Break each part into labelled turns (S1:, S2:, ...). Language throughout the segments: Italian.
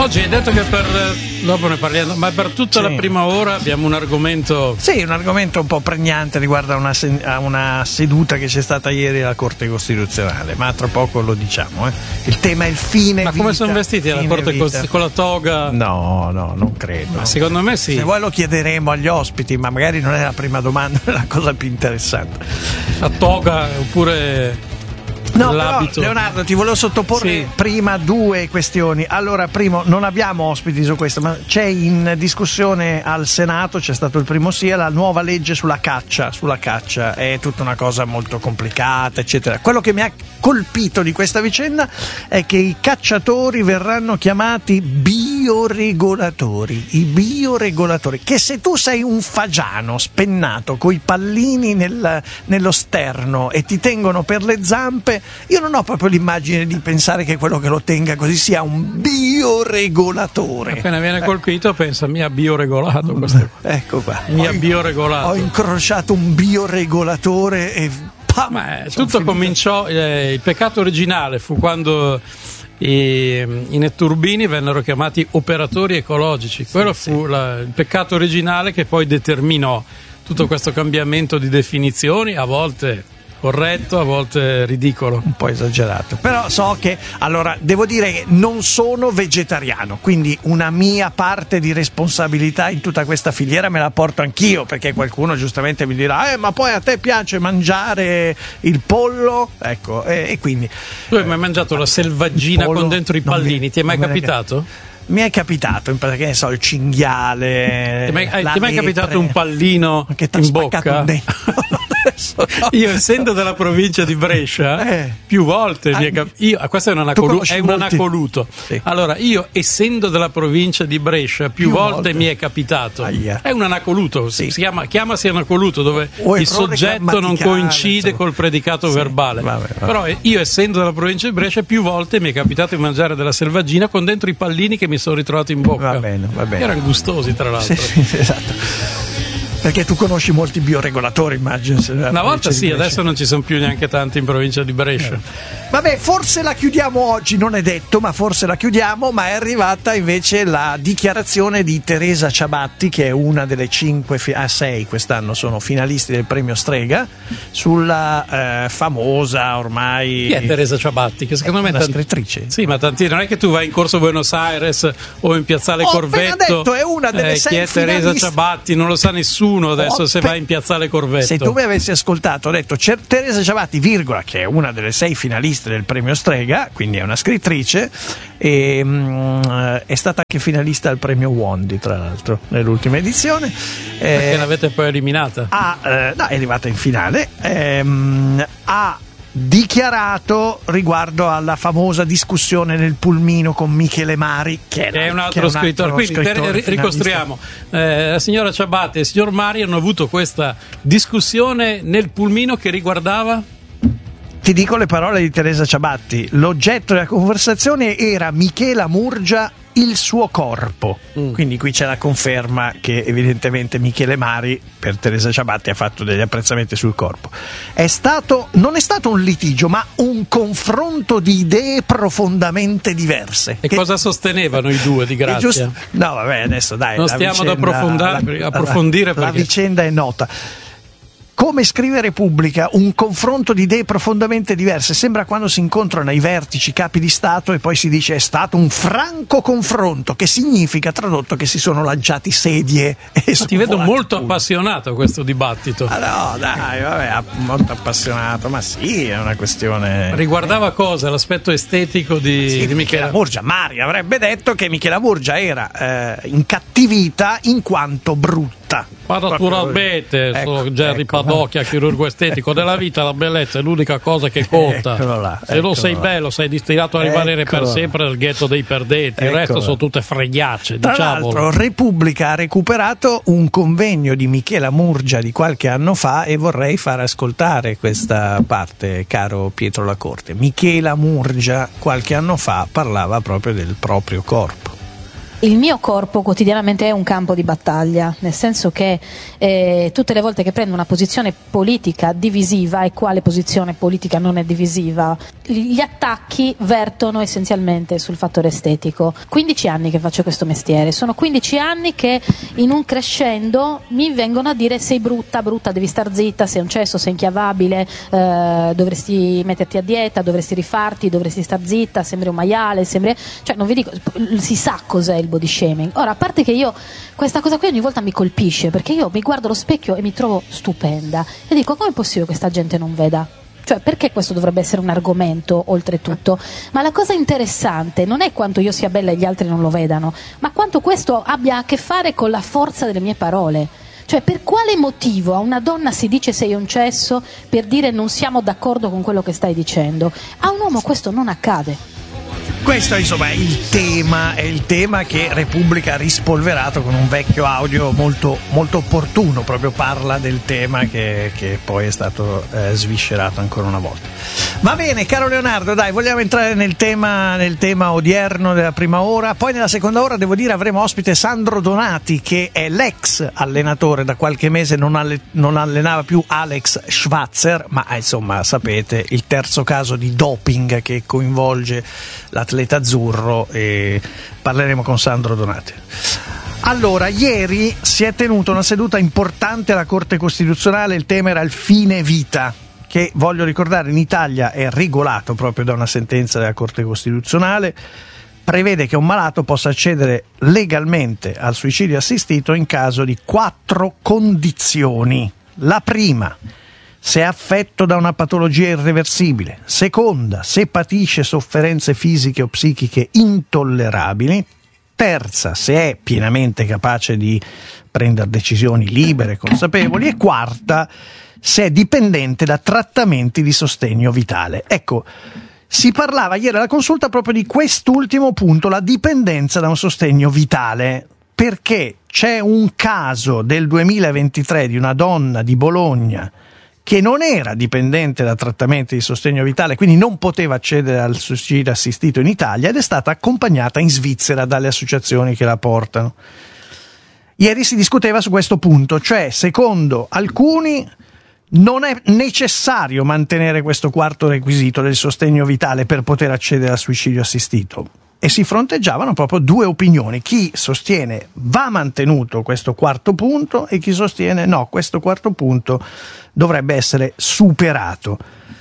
S1: Oggi hai detto che dopo ne parliamo, ma per tutta la prima ora abbiamo un argomento.
S2: Sì, un argomento un po' pregnante riguardo a una seduta che c'è stata ieri alla Corte Costituzionale, ma tra poco lo diciamo. Il tema è il fine
S1: Ma
S2: vita.
S1: come sono vestiti alla Corte con la toga?
S2: No, non credo.
S1: Ma secondo me sì.
S2: Se vuoi lo chiederemo agli ospiti, ma magari non è la prima domanda, è la cosa più interessante.
S1: La toga oppure.
S2: No, però, Leonardo, ti volevo sottoporre prima due questioni. Allora, primo, non abbiamo ospiti su questo, ma c'è in discussione al Senato, c'è stato il primo sia, la nuova legge sulla caccia. È tutta una cosa molto complicata, eccetera. Quello che mi ha colpito di questa vicenda è che i cacciatori verranno chiamati bioregolatori. I bioregolatori, che se tu sei un fagiano spennato coi pallini nello sterno e ti tengono per le zampe, io non ho proprio l'immagine di pensare che quello che lo tenga così sia un bioregolatore.
S1: Appena viene colpito pensa mi ha bioregolato questo.
S2: Ecco qua.
S1: Bioregolato.
S2: Ho incrociato un bioregolatore e
S1: tutto cominciò, il peccato originale fu quando i netturbini vennero chiamati operatori ecologici. Quello fu il peccato originale che poi determinò tutto questo cambiamento di definizioni, a volte corretto, a volte ridicolo,
S2: un po' esagerato. Però so che, allora, devo dire che non sono vegetariano, quindi una mia parte di responsabilità in tutta questa filiera me la porto anch'io, perché qualcuno giustamente mi dirà ma poi a te piace mangiare il pollo? Ecco, e quindi
S1: tu hai mai mangiato la selvaggina con dentro i pallini? Ti è mai capitato?
S2: Mi è capitato, perché ne so, il cinghiale.
S1: Ti è mai capitato un pallino
S2: che
S1: in bocca? Io, essendo della provincia di Brescia, più volte mi è capitato. Questo è un anacoluto. Sì. Allora, io, essendo della provincia di Brescia, più volte mi è capitato. È un anacoluto, si chiamasi anacoluto, dove il soggetto non coincide col predicato verbale. Vabbè. Però io, essendo della provincia di Brescia, più volte mi è capitato di mangiare della selvaggina con dentro i pallini che mi sono ritrovato in bocca.
S2: Va bene.
S1: Erano gustosi, tra l'altro.
S2: Sì, esatto. Perché tu conosci molti bioregolatori, immagino.
S1: Una volta sì, adesso non ci sono più neanche tanti in provincia di Brescia.
S2: Vabbè, forse la chiudiamo oggi, non è detto, ma forse la chiudiamo. Ma è arrivata invece la dichiarazione di Teresa Ciabatti, che è una delle 6 quest'anno sono finalisti del premio Strega, sulla famosa ormai.
S1: Chi è Teresa Ciabatti? Che secondo me è
S2: una scrittrice.
S1: Sì, ma tanti, non è che tu vai in Corso Buenos Aires o in Piazzale Corvetto.
S2: Detto, è una delle 6
S1: chi è Teresa Ciabatti? Non lo sa nessuno. Adesso se vai in Piazzale Corvetto.
S2: Se tu mi avessi ascoltato, ho detto Teresa Ciabatti, che è una delle 6 finaliste del premio Strega, quindi è una scrittrice, e è stata anche finalista al premio Wondi, tra l'altro, nell'ultima edizione.
S1: Perché l'avete poi eliminata?
S2: È arrivata in finale. Ha dichiarato riguardo alla famosa discussione nel pulmino con Michele Mari, che è un altro scrittore.
S1: Quindi ricostruiamo, la signora Ciabatti e il signor Mari hanno avuto questa discussione nel pulmino che riguardava.
S2: Ti dico le parole di Teresa Ciabatti: l'oggetto della conversazione era Michela Murgia, il suo corpo. Quindi qui c'è la conferma che evidentemente Michele Mari per Teresa Ciabatti ha fatto degli apprezzamenti sul corpo. Non è stato un litigio, ma un confronto di idee profondamente diverse.
S1: E cosa sostenevano i due di Grazia?
S2: No, vabbè, adesso dai,
S1: non stiamo ad approfondire
S2: la vicenda è nota. Come scrive Repubblica, un confronto di idee profondamente diverse. Sembra quando si incontrano ai vertici capi di Stato e poi si dice è stato un franco confronto, che significa, tradotto, che si sono lanciati sedie e
S1: ti vedo molto appassionato a questo dibattito.
S2: No, dai, vabbè, molto appassionato, ma sì, è una questione.
S1: Riguardava cosa? L'aspetto estetico di
S2: Michela Murgia. Mari avrebbe detto che Michela Murgia era incattivita in quanto brutta.
S1: Ma naturalmente, sono Gerry Padocchia, chirurgo estetico della vita, la bellezza è l'unica cosa che conta. Se non sei bello, sei destinato a rimanere per sempre nel ghetto dei perdenti, il resto sono tutte fregnacce.
S2: Tra l'altro, Repubblica ha recuperato un convegno di Michela Murgia di qualche anno fa e vorrei far ascoltare questa parte, caro Pietro Lacorte. Michela Murgia qualche anno fa parlava proprio del proprio corpo.
S3: Il mio corpo quotidianamente è un campo di battaglia, nel senso che tutte le volte che prendo una posizione politica divisiva, e quale posizione politica non è divisiva, gli attacchi vertono essenzialmente sul fattore estetico. 15 anni che faccio questo mestiere, sono 15 anni che in un crescendo mi vengono a dire: sei brutta, devi star zitta, sei un cesso, sei inchiavabile, dovresti metterti a dieta, dovresti rifarti, dovresti star zitta, sembri un maiale, cioè non vi dico, si sa cos'è il body shaming. Ora, a parte che io questa cosa qui ogni volta mi colpisce, perché io mi guardo allo specchio e mi trovo stupenda e dico: com'è possibile che questa gente non veda? Cioè, perché questo dovrebbe essere un argomento oltretutto? Ma la cosa interessante non è quanto io sia bella e gli altri non lo vedano, ma quanto questo abbia a che fare con la forza delle mie parole. Cioè, per quale motivo a una donna si dice sei un cesso per dire non siamo d'accordo con quello che stai dicendo? A un uomo questo non accade.
S2: Questo insomma è il tema che Repubblica ha rispolverato con un vecchio audio molto, molto opportuno, proprio parla del tema che poi è stato sviscerato ancora una volta. Va bene, caro Leonardo, dai, vogliamo entrare nel tema odierno della prima ora. Poi nella seconda ora, devo dire, avremo ospite Sandro Donati, che è l'ex allenatore, da qualche mese non allenava più Alex Schwarzer, ma insomma sapete, il terzo caso di doping che coinvolge l'atleta azzurro, e parleremo con Sandro Donati. Allora, ieri si è tenuta una seduta importante alla Corte Costituzionale, il tema era il fine vita, che voglio ricordare in Italia è regolato proprio da una sentenza della Corte Costituzionale, prevede che un malato possa accedere legalmente al suicidio assistito in caso di 4 condizioni. La prima: se è affetto da una patologia irreversibile. Seconda, se patisce sofferenze fisiche o psichiche intollerabili. Terza, se è pienamente capace di prendere decisioni libere e consapevoli. E quarta, se è dipendente da trattamenti di sostegno vitale. Ecco, si parlava ieri alla consulta proprio di quest'ultimo punto, la dipendenza da un sostegno vitale, perché c'è un caso del 2023 di una donna di Bologna che non era dipendente da trattamenti di sostegno vitale, quindi non poteva accedere al suicidio assistito in Italia, ed è stata accompagnata in Svizzera dalle associazioni che la portano. Ieri si discuteva su questo punto, cioè secondo alcuni non è necessario mantenere questo quarto requisito del sostegno vitale per poter accedere al suicidio assistito. E si fronteggiavano proprio due opinioni: chi sostiene va mantenuto questo quarto punto e chi sostiene no, questo quarto punto dovrebbe essere superato.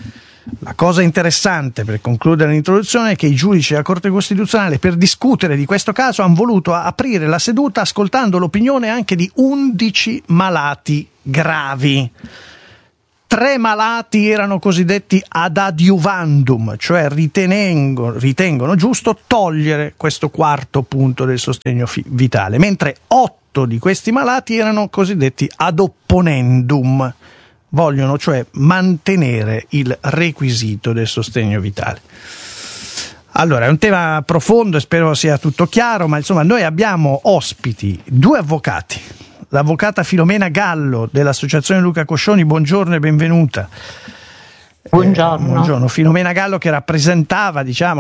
S2: La cosa interessante, per concludere l'introduzione, è che i giudici della Corte Costituzionale, per discutere di questo caso, hanno voluto aprire la seduta ascoltando l'opinione anche di 11 malati gravi. 3 malati erano cosiddetti ad adiuvandum, cioè ritengono giusto togliere questo quarto punto del sostegno vitale, mentre 8 di questi malati erano cosiddetti ad opponendum, vogliono cioè mantenere il requisito del sostegno vitale. Allora, è un tema profondo e spero sia tutto chiaro, ma insomma noi abbiamo ospiti 2 avvocati. L'avvocata Filomena Gallo dell'Associazione Luca Coscioni, buongiorno e benvenuta.
S4: Buongiorno.
S2: Buongiorno. Filomena Gallo, che rappresenta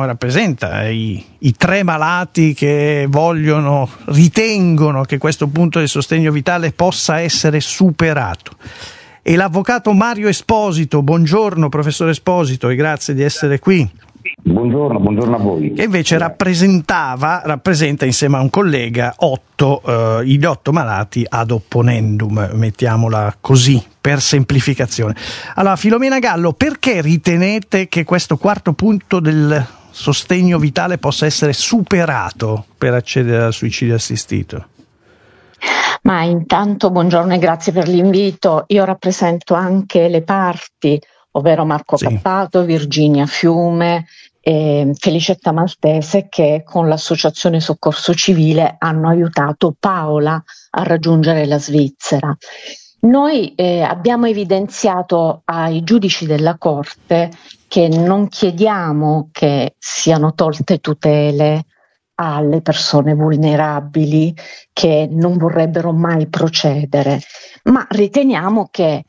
S2: i 3 malati che ritengono che questo punto del sostegno vitale possa essere superato. E l'avvocato Mario Esposito, buongiorno professore Esposito, e grazie di essere qui.
S5: Buongiorno a voi.
S2: Che invece rappresenta insieme a un collega gli 8 malati ad opponendum, mettiamola così per semplificazione. Allora, Filomena Gallo, perché ritenete che questo quarto punto del sostegno vitale possa essere superato per accedere al suicidio assistito?
S4: Ma intanto buongiorno e grazie per l'invito. Io rappresento anche le parti, ovvero Marco Cappato, Virginia Fiume e Felicetta Maltese, che con l'associazione Soccorso Civile hanno aiutato Paola a raggiungere la Svizzera. Noi abbiamo evidenziato ai giudici della Corte che non chiediamo che siano tolte tutele alle persone vulnerabili che non vorrebbero mai procedere, ma riteniamo che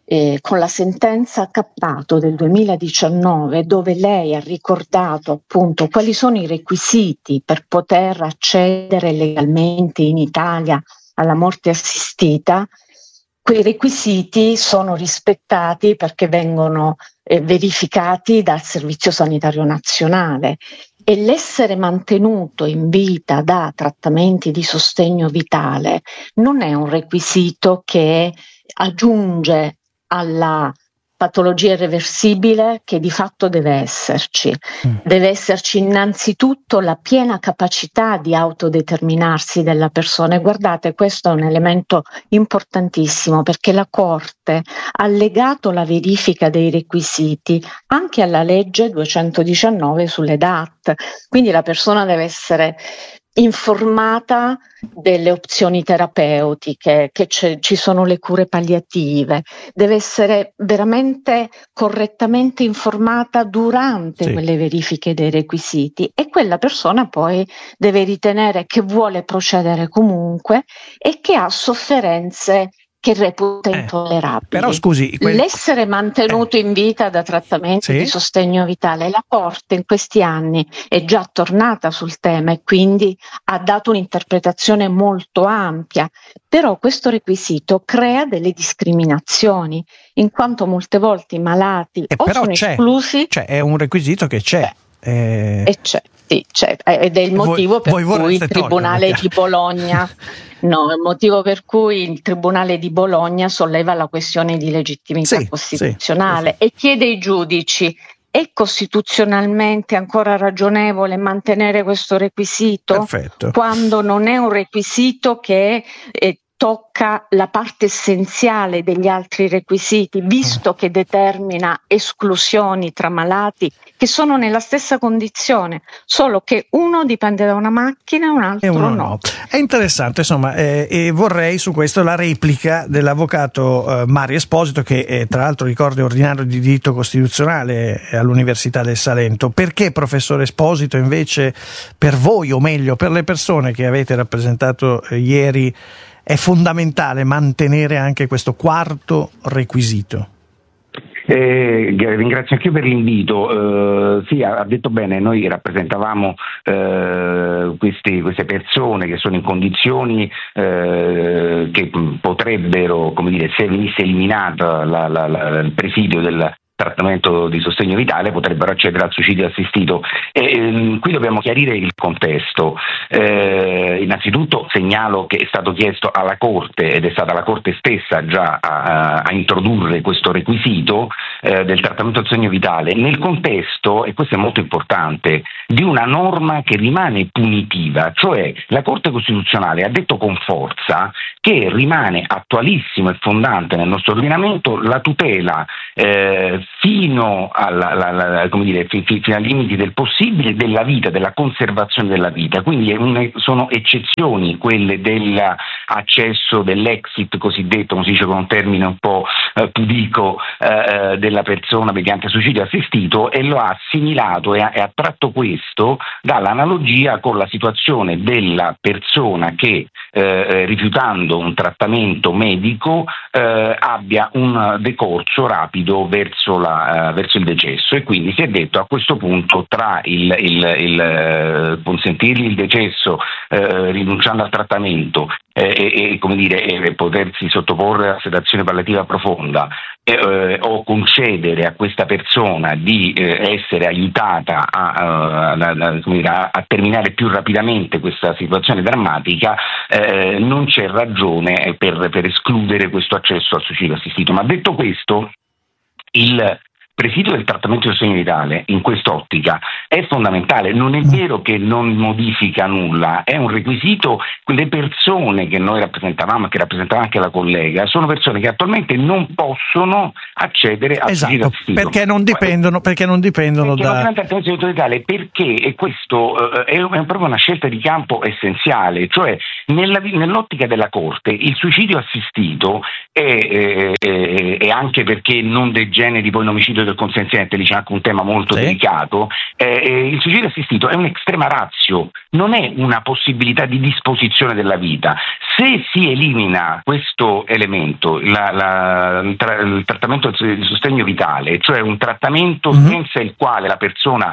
S4: con la sentenza Cappato del 2019, dove lei ha ricordato appunto quali sono i requisiti per poter accedere legalmente in Italia alla morte assistita, quei requisiti sono rispettati perché vengono verificati dal Servizio Sanitario Nazionale, e l'essere mantenuto in vita da trattamenti di sostegno vitale non è un requisito che aggiunge alla patologia irreversibile che di fatto deve esserci. Deve esserci innanzitutto la piena capacità di autodeterminarsi della persona, e guardate, questo è un elemento importantissimo, perché la Corte ha legato la verifica dei requisiti anche alla legge 219 sulle DAT, quindi la persona deve essere informata delle opzioni terapeutiche, che ci sono le cure palliative, deve essere veramente correttamente informata durante quelle verifiche dei requisiti, e quella persona poi deve ritenere che vuole procedere comunque e che ha sofferenze che reputa intollerabili.
S2: Però scusi,
S4: l'essere mantenuto in vita da trattamenti di sostegno vitale, la Corte in questi anni è già tornata sul tema e quindi ha dato un'interpretazione molto ampia, però questo requisito crea delle discriminazioni, in quanto molte volte i malati sono esclusi.
S2: Cioè è un requisito che c'è.
S4: E c'è. Sì, ed è il motivo per cui il Tribunale di Bologna il motivo per cui il Tribunale di Bologna solleva la questione di legittimità costituzionale e chiede ai giudici: è costituzionalmente ancora ragionevole mantenere questo requisito?
S2: Perfetto.
S4: Quando non è un requisito che tocca la parte essenziale degli altri requisiti, visto che determina esclusioni tra malati che sono nella stessa condizione, solo che uno dipende da una macchina e un altro no.
S2: È interessante, insomma, e vorrei su questo la replica dell'avvocato Mario Esposito, che tra l'altro ricordo è ordinario di diritto costituzionale all'Università del Salento. Perché, professore Esposito, invece per voi, o meglio per le persone che avete rappresentato ieri, è fondamentale mantenere anche questo quarto requisito?
S5: Ringrazio anche io per l'invito. Sì, ha detto bene, noi rappresentavamo queste persone che sono in condizioni che potrebbero, come dire, se venisse eliminato il presidio del trattamento di sostegno vitale, potrebbero accedere al suicidio assistito. Qui dobbiamo chiarire il contesto. Innanzitutto segnalo che è stato chiesto alla Corte, ed è stata la Corte stessa già a introdurre questo requisito del trattamento di sostegno vitale nel contesto, e questo è molto importante, di una norma che rimane punitiva, cioè la Corte Costituzionale ha detto con forza che rimane attualissimo e fondante nel nostro ordinamento la tutela fino ai limiti del possibile della vita, della conservazione della vita. Quindi sono eccezioni quelle dell'accesso, dell'exit cosiddetto, come si dice con un termine un po' pudico, della persona mediante suicidio assistito, e lo ha assimilato e ha tratto questo dall'analogia con la situazione della persona che rifiutando un trattamento medico abbia un decorso rapido verso il decesso, e quindi si è detto a questo punto tra il consentirgli il decesso rinunciando al trattamento e potersi sottoporre a sedazione palliativa profonda o concedere a questa persona di essere aiutata a terminare più rapidamente questa situazione drammatica, non c'è ragione per escludere questo accesso al suicidio assistito. Ma detto questo, il presidio del trattamento di sostegno vitale in quest'ottica è fondamentale. Non è vero che non modifica nulla, è un requisito. Le persone che noi rappresentavamo, che rappresentava anche la collega, sono persone che attualmente non possono accedere al suicidio assistito.
S2: Perché non dipendono da
S5: trattamento vitale, perché, e questo è proprio una scelta di campo essenziale, cioè nell'ottica della Corte il suicidio assistito è anche perché non degeneri poi in omicidio del consenziente, c'è anche un tema molto delicato, il suicidio assistito è un'extrema ratio, non è una possibilità di disposizione della vita. Se si elimina questo elemento, il trattamento di sostegno vitale, cioè un trattamento senza il quale la persona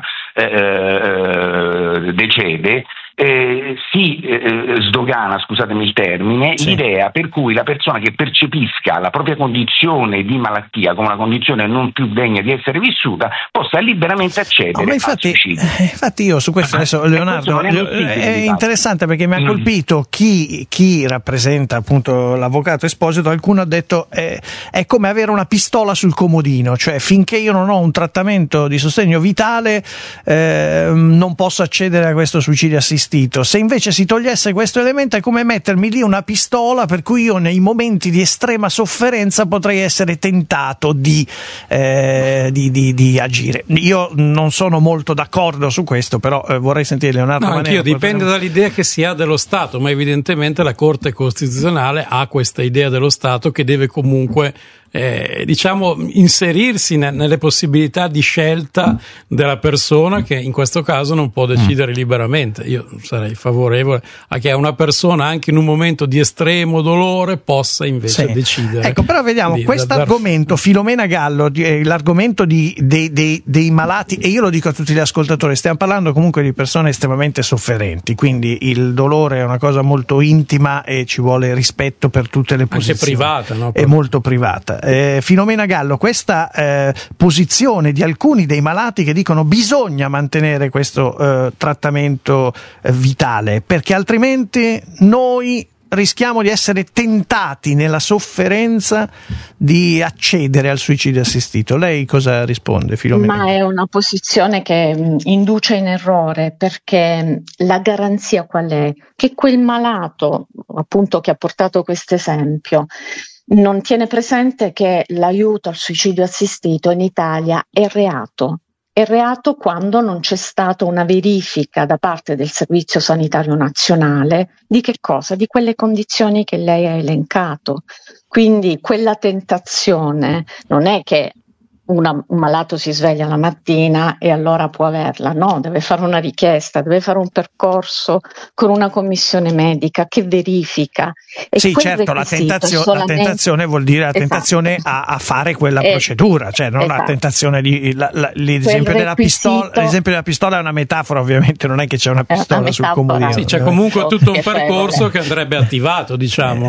S5: decede, si sdogana, scusatemi il termine, l'idea per cui la persona che percepisca la propria condizione di malattia come una condizione non più degna di essere vissuta possa liberamente accedere al suicidio.
S2: Infatti io su questo adesso, Leonardo, è interessante perché mi ha colpito chi rappresenta appunto l'avvocato Esposito. Alcuno ha detto è come avere una pistola sul comodino, cioè finché io non ho un trattamento di sostegno vitale non posso accedere a questo suicidio assistito. Se invece si togliesse questo elemento è come mettermi lì una pistola, per cui io nei momenti di estrema sofferenza potrei essere tentato di agire. Io non sono molto d'accordo su questo, però vorrei sentire Leonardo Manera.
S1: Anch'io, dipende dall'idea che si ha dello Stato, ma evidentemente la Corte Costituzionale ha questa idea dello Stato che deve comunque inserirsi nelle possibilità di scelta della persona, che in questo caso non può decidere liberamente. Io sarei favorevole a che una persona anche in un momento di estremo dolore possa invece decidere.
S2: Ecco, però vediamo questo argomento, Filomena Gallo, l'argomento dei malati, e io lo dico a tutti gli ascoltatori, stiamo parlando comunque di persone estremamente sofferenti, quindi il dolore è una cosa molto intima e ci vuole rispetto per tutte le posizioni.
S1: Anche privata, no?
S2: È molto privata. Filomena Gallo, questa posizione di alcuni dei malati che dicono bisogna mantenere questo trattamento vitale, perché altrimenti noi rischiamo di essere tentati nella sofferenza di accedere al suicidio assistito. Lei cosa risponde, Filomena?
S4: Ma è una posizione che induce in errore, perché la garanzia qual è? Che quel malato, appunto, che ha portato questo esempio, non tiene presente che l'aiuto al suicidio assistito in Italia è reato. È reato quando non c'è stata una verifica da parte del Servizio Sanitario Nazionale di che cosa? Di quelle condizioni che lei ha elencato. Quindi quella tentazione non è che un malato si sveglia la mattina e allora può averla, no, deve fare una richiesta, deve fare un percorso con una commissione medica che verifica. E
S2: sì, certo, la tentazione vuol dire la tentazione a fare quella procedura, cioè non la tentazione di l'esempio della pistola è una metafora, ovviamente non è che c'è una pistola sul comodino.
S1: Sì, c'è comunque tutto un percorso che andrebbe attivato, diciamo.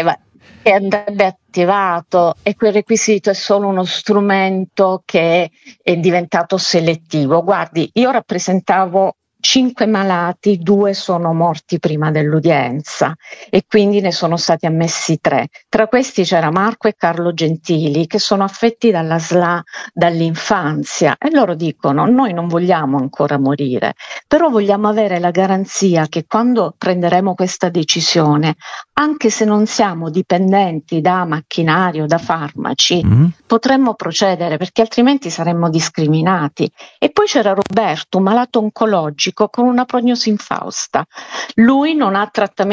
S4: Che andrebbe attivato, e quel requisito è solo uno strumento che è diventato selettivo. Guardi, io rappresentavo 5 malati, 2 sono morti prima dell'udienza e quindi ne sono stati ammessi 3. Tra questi c'era Marco e Carlo Gentili, che sono affetti dalla SLA dall'infanzia, e loro dicono: noi non vogliamo ancora morire, però vogliamo avere la garanzia che quando prenderemo questa decisione, anche se non siamo dipendenti da macchinario, da farmaci, potremmo procedere, perché altrimenti saremmo discriminati. E poi c'era Roberto, un malato oncologico con una prognosi infausta. Lui non ha trattamento